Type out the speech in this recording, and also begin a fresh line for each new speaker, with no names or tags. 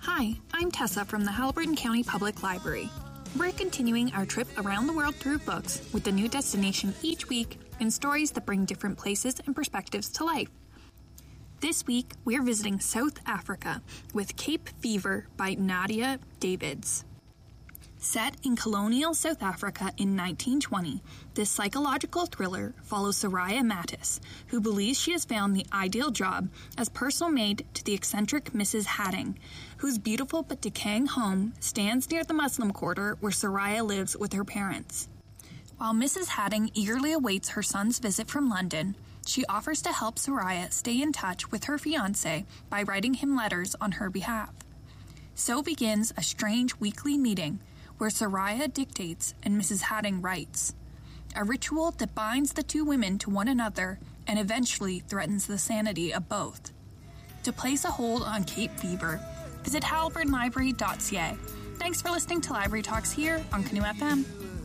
Hi, I'm Tessa from the Haliburton County Public Library. We're continuing our trip around the world through books with a new destination each week and stories that bring different places and perspectives to life. This week, we're visiting South Africa with Cape Fever by Nadia Davids. Set in colonial South Africa in 1920, this psychological thriller follows Soraya Mattis, who believes she has found the ideal job as personal maid to the eccentric Mrs. Hadding, whose beautiful but decaying home stands near the Muslim quarter where Soraya lives with her parents. While Mrs. Hadding eagerly awaits her son's visit from London, she offers to help Soraya stay in touch with her fiancé by writing him letters on her behalf. So begins a strange weekly meeting where Soraya dictates and Mrs. Hadding writes, a ritual that binds the two women to one another and eventually threatens the sanity of both. To place a hold on Cape Fever, visit haliburtonlibrary.ca. Thanks for listening to Library Talks here on Canoe FM.